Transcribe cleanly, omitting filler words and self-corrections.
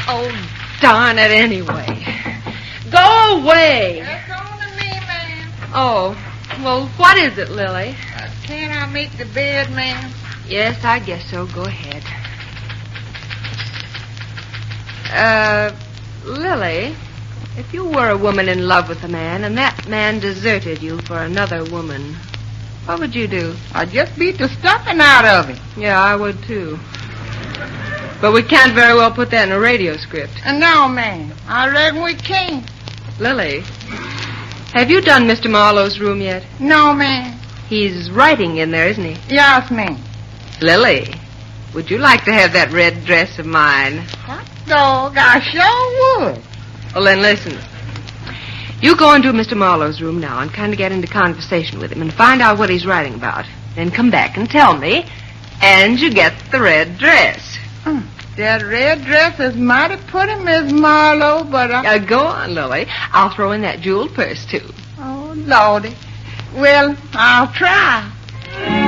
Oh, darn it anyway. Go away. That's on to me, ma'am. Oh, well, what is it, Lily? Can't I make the bed, ma'am? Yes, I guess so. Go ahead. Lily, if you were a woman in love with a man and that man deserted you for another woman, what would you do? I'd just beat the stuffing out of him. Yeah, I would too. But we can't very well put that in a radio script. No, ma'am. I reckon we can't. Lily, have you done Mr. Marlowe's room yet? No, ma'am. He's writing in there, isn't he? Yes, ma'am. Lily, would you like to have that red dress of mine? Hot dog, I sure would. Well, then listen. You go into Mr. Marlowe's room now and kind of get into conversation with him and find out what he's writing about. Then come back and tell me, and you get the red dress. That red dress is mighty pretty, Miss Marlowe, but Go on, Lily. I'll throw in that jeweled purse, too. Oh, Lordy. Well, I'll try.